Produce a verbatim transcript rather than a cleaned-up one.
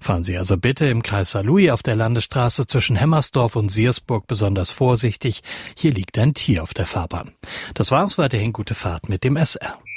Fahren Sie also bitte im Kreis Saarlouis auf der Landesstraße zwischen Hemmersdorf und Siersburg besonders vorsichtig. Hier liegt ein Tier auf der Fahrbahn. Das war's, weiterhin gute Fahrt mit dem S R.